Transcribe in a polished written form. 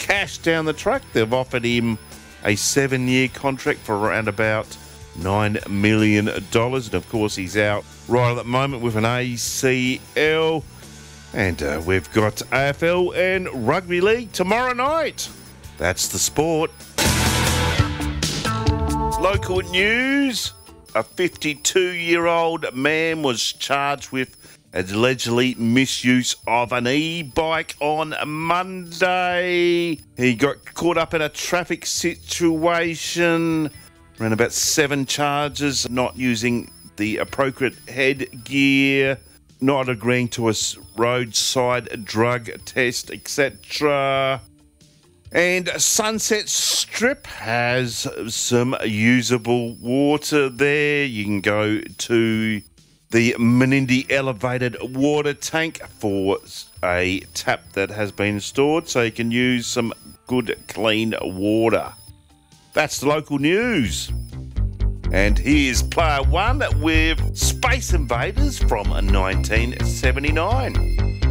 cash down the track. They've offered him a 7-year contract for around about $9 million. And of course, he's out right at the moment with an ACL. And we've got AFL and Rugby League tomorrow night. That's the sport. Local news. A 52-year-old man was charged with allegedly misuse of an e-bike on Monday. He got caught up in a traffic situation. Around about 7 charges: not using the appropriate headgear, not agreeing to a roadside drug test, etc. And Sunset Strip has some usable water there. You can go to the Menindee elevated water tank for a tap that has been installed, so you can use some good, clean water. That's the local news. And here's player one with Space Invaders from 1979.